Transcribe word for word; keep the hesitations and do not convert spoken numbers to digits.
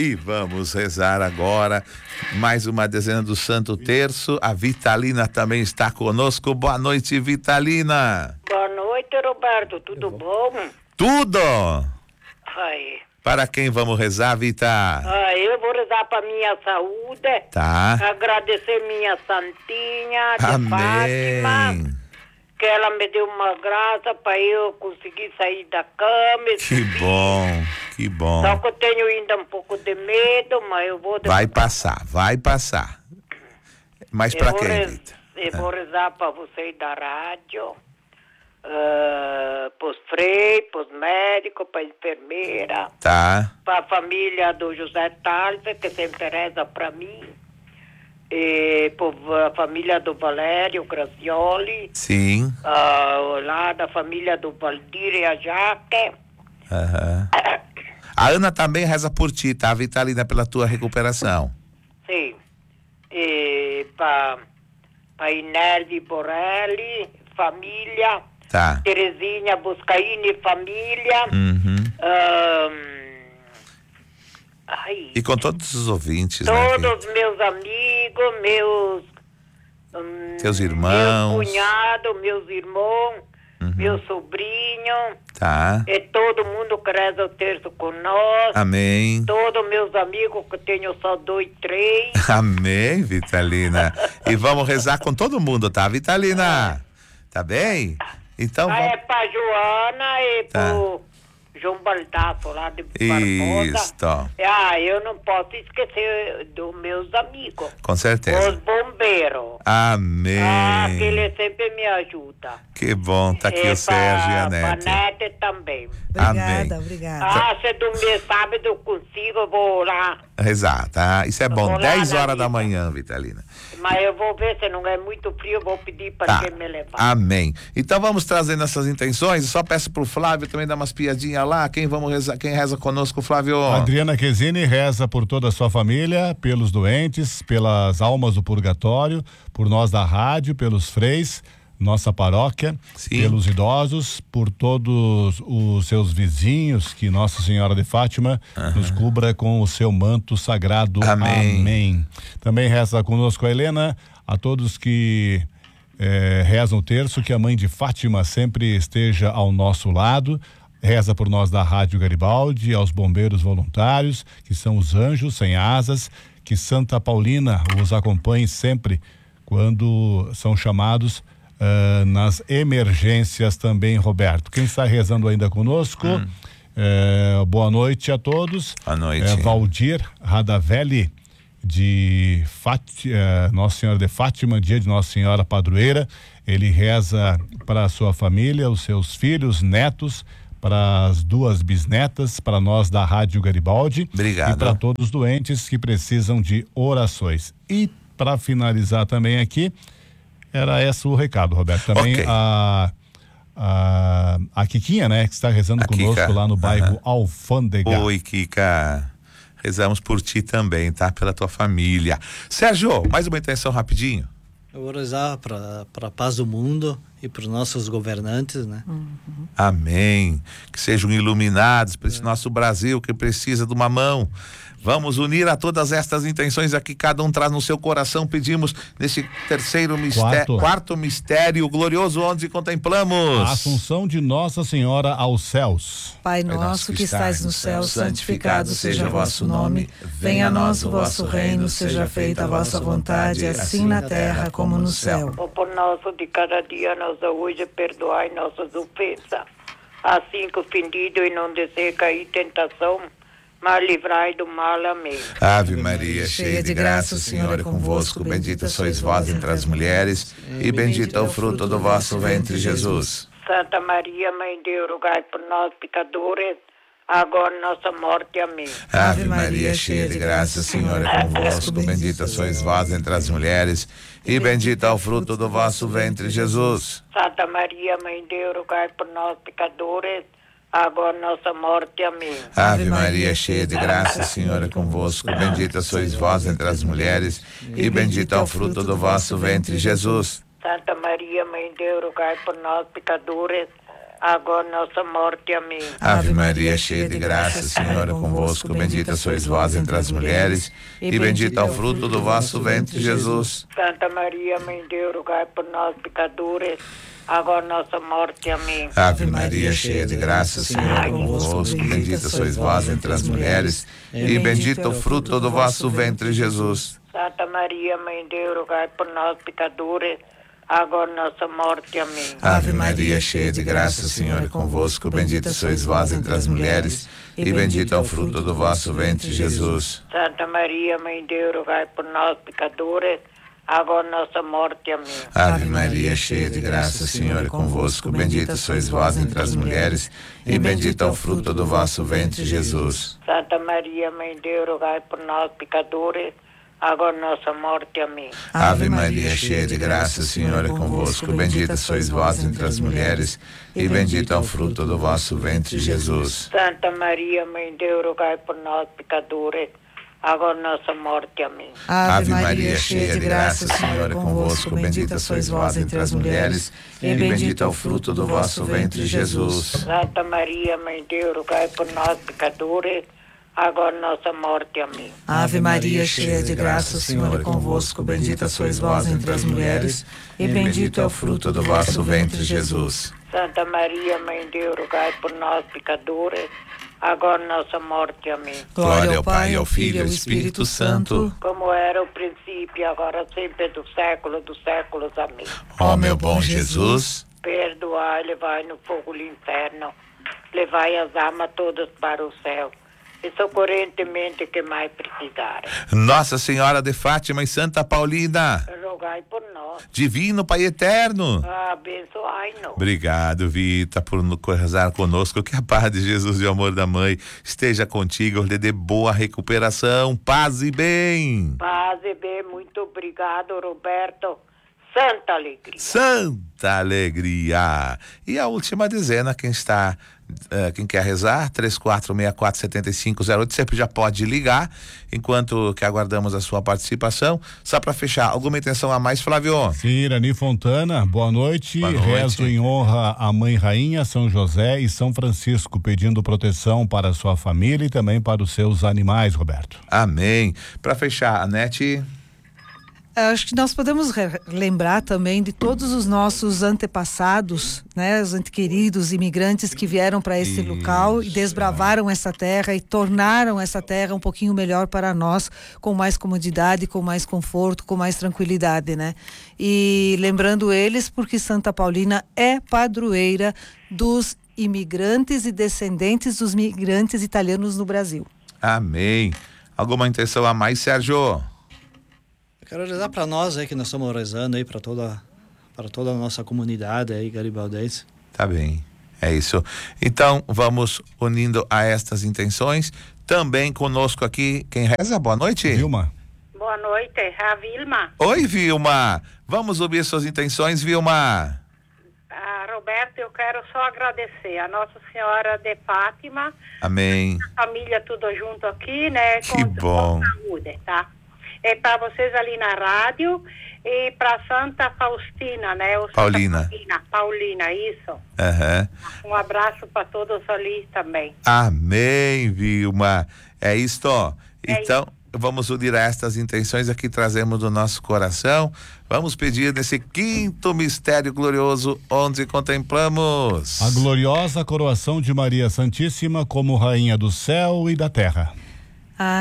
E vamos rezar agora mais uma dezena do Santo Terço. A Vitalina também está conosco. Boa noite, Vitalina. Boa noite, Roberto. Tudo bom? Tudo. Aí. Para quem vamos rezar, Vita? Ah, eu vou rezar para minha saúde. Tá. Agradecer minha santinha de Amém. Fátima, que ela me deu uma graça para eu conseguir sair da cama. Que subir. bom, que bom. Só que eu tenho ainda um pouco de medo, mas eu vou... Vai passar, vai passar. Mas para quem, rez... Vita? Eu vou rezar para vocês da rádio, uh, para os freios, para os médicos, para a enfermeira. Tá. Para a família do José Talves, que sempre reza para mim. E para a família do Valério Grazioli. Sim. Uh, lá da família do Valdir e a Jaque. Uhum. A Ana também reza por ti, tá, Vitalina, pela tua recuperação. Sim. E para a Inerve Borelli, família. Tá. Terezinha Boscaini, família. Uhum. Um, ai, E com todos os ouvintes, todos né, os meus amigos, meus... Hum, Teus irmãos. Meu cunhado, meus irmãos, Uhum. meu sobrinho. Tá. E todo mundo que reza o terço com nós. Amém. Todos meus amigos, que tenho só dois, três. Amém, Vitalina. E vamos rezar com todo mundo, tá, Vitalina? Tá bem? Então Ah, vamos... é pra Joana e Tá. pro João Baldasso lá de Isto. Barbosa. Ah, eu não posso esquecer dos meus amigos. Com certeza. Os bombeiros. Amém. Ah, que ele sempre me ajuda. Que bom, tá aqui E o Sérgio e a pra- pra Nete. Nete também. Amém. Obrigada, obrigada. Ah, se domingo, sábado eu consigo, eu vou lá. Rezar, tá? Isso é bom. Vou lá dez na horas da missa. manhã, Vitalina. Mas eu vou ver, se não é muito frio, eu vou pedir para Tá. quem me levar. Amém. Então vamos trazendo essas intenções. Só peço pro Flávio também dar umas piadinhas lá. Quem vamos rezar, quem reza conosco, Flávio? Adriana Quesini reza por toda a sua família, pelos doentes, pelas almas do purgatório, por nós da rádio, pelos freis, nossa paróquia, Sim. pelos idosos, por todos os seus vizinhos, que Nossa Senhora de Fátima nos cubra com o seu manto sagrado. Amém. Amém. Também reza conosco a Helena, a todos que eh, rezam o terço, que a mãe de Fátima sempre esteja ao nosso lado. Reza por nós da Rádio Garibaldi, aos bombeiros voluntários, que são os anjos sem asas, que Santa Paulina os acompanhe sempre quando são chamados uh, nas emergências também, Roberto. Quem está rezando ainda conosco, hum. eh, boa noite a todos. Boa noite. Eh, Valdir Radavelli, de Fátima, eh, Nossa Senhora de Fátima, dia de Nossa Senhora Padroeira. Ele reza para a sua família, os seus filhos, netos, para as duas bisnetas, para nós da Rádio Garibaldi. Obrigado. E para todos os doentes que precisam de orações. E para finalizar também aqui, era esse o recado, Roberto. Também Okay. a, a a Quiquinha, né, que está rezando A conosco Kika. lá no bairro Uhum. Alfândega. Oi, Kika. Rezamos por ti também, tá? Pela tua família. Sérgio, mais uma intenção rapidinho. Eu vou rezar para a paz do mundo e para os nossos governantes, né? Uhum. Amém. Que sejam iluminados para esse nosso Brasil que precisa de uma mão. Vamos unir a todas estas intenções aqui, cada um traz no seu coração. Pedimos nesse terceiro mistério, Quarto. quarto mistério glorioso, onde contemplamos A Assunção de Nossa Senhora aos céus. Pai nosso que estais no céu, santificado seja o vosso nome. Venha a nós o vosso reino, seja feita a vossa vontade, assim na terra como no céu. O pão nosso de cada dia nos dá hoje, perdoai nossas ofensas, assim que ofendido e não deseja cair em tentação, mas livrai do mal. Amém. Ave Maria, cheia de graça, o Senhor é convosco. Bendita sois vós entre as mulheres, e bendito é o fruto do vosso ventre, Jesus. Santa Maria, Mãe de Deus, rogai por nós, pecadores, agora em nossa morte. Amém. Ave Maria, cheia de graça, o Senhor é convosco. Bendita sois vós entre as mulheres, e bendito é o fruto do vosso ventre, Jesus. Santa Maria, Mãe de Deus, rogai por nós, pecadores, agora em nossa morte. Amém. Ave Maria, cheia de graça, o Senhor é convosco. Bendita sois vós entre as mulheres, e bendito é o fruto do vosso ventre, Jesus. Santa Maria, Mãe de Deus, rogai por nós, pecadores, agora nossa morte. Amém. Ave Maria, cheia de graça, Senhor é convosco, bendita sois vós entre as mulheres, e bendito é o fruto do vosso ventre, Jesus. Santa Maria, Mãe de Deus, rogai por nós, pecadores, agora nossa morte. Amém. Ave Maria, cheia de graça, Senhor é convosco, bendita sois vós entre as mulheres, e bendito é o fruto do vosso ventre, Jesus. Santa Maria, Mãe de Deus, rogai por nós, pecadores, agora nossa morte. Amém. Ave Maria, cheia de graça, Senhor é convosco, bendita sois vós entre as mulheres, e bendito é o fruto do vosso ventre, Jesus. Santa Maria, Mãe de Deus, rogai por nós, pecadores, agora nossa morte. Amém. Ave Maria, cheia de graça, Senhor é convosco, bendita sois vós entre as mulheres, e bendito é o fruto do vosso ventre, Jesus. Santa Maria, Mãe de Deus, rogai por nós, pecadores, agora nossa morte. Amém. Ave Maria, cheia de graça, Senhor é convosco, bendita sois vós entre as mulheres, e bendito é o fruto do vosso ventre, Jesus. Santa Maria, Mãe de Deus, rogai por nós, pecadores, agora nossa morte. Amém. Ave Maria, cheia de graça, Senhor é convosco, bendita sois vós entre as mulheres, e bendito é o fruto do vosso ventre, Jesus. Santa Maria, Mãe de Deus, rogai por nós, pecadores, agora nossa morte. Amém. Ave Maria, cheia de graça, o Senhor é convosco, bendita sois vós entre as mulheres, e bendito é o fruto do vosso ventre, Jesus. Santa Maria, Mãe de Deus, rogai por nós, pecadores, agora nossa morte. Amém. Glória ao Pai, ao Filho e ao Espírito Santo, como era o princípio, agora sempre do século dos séculos. Amém. Ó meu bom Jesus, perdoai, levai no fogo do inferno, levai as almas todas para o céu, e socorrentemente que mais precisarem. Nossa Senhora de Fátima e Santa Paulina, rogai por nós. Divino Pai Eterno, abençoai-nos. Obrigado, Vita, por rezar conosco. Que a paz de Jesus e o amor da Mãe esteja contigo, lhe dê boa recuperação, paz e bem. Paz e bem, muito obrigado, Roberto. Santa alegria. Santa alegria. E a última dezena, quem está, uh, quem quer rezar, três quatro seis quatro sete cinco zero oito, sempre já pode ligar, enquanto que aguardamos a sua participação. Só para fechar, alguma intenção a mais, Flávio? Sim, Irani Fontana, boa noite. Boa noite. Rezo em honra à Mãe Rainha, São José e São Francisco, pedindo proteção para a sua família e também para os seus animais, Roberto. Amém. Para fechar, Anete... Acho que nós podemos lembrar também de todos os nossos antepassados, né, os antequeridos imigrantes que vieram para esse Isso. local e desbravaram essa terra e tornaram essa terra um pouquinho melhor para nós, com mais comodidade, com mais conforto, com mais tranquilidade, né? E lembrando eles, porque Santa Paulina é padroeira dos imigrantes e descendentes dos migrantes italianos no Brasil. Amém. Alguma intenção a mais, Sérgio? Quero rezar para nós aí, que nós estamos rezando aí para toda, para toda a nossa comunidade aí, garibaldense. Tá bem, é isso. Então, vamos unindo a estas intenções. Também conosco aqui, quem reza, boa noite. Vilma. Boa noite, a Vilma. Oi, Vilma. Vamos ouvir suas intenções, Vilma. Ah, Roberto, eu quero só agradecer a Nossa Senhora de Fátima. Amém. A família tudo junto aqui, né? Que com, bom. Com saúde, tá? É para vocês ali na rádio e para Santa Faustina, né? O Santa Paulina. Paulina, Paulina, isso. Uhum. Um abraço para todos ali também. Amém, Vilma. É isto. É então, isso. Vamos unir a estas intenções aqui, trazemos do nosso coração. Vamos pedir nesse quinto mistério glorioso, onde contemplamos a gloriosa coroação de Maria Santíssima como Rainha do céu e da terra. Ah.